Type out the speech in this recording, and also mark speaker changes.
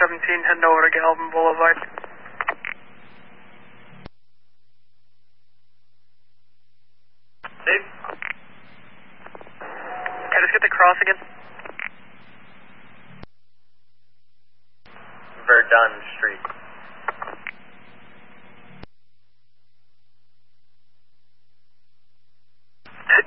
Speaker 1: 17 heading over to Galvin Boulevard.
Speaker 2: Dave?
Speaker 1: Can I just get the cross again?
Speaker 2: Verdun Street.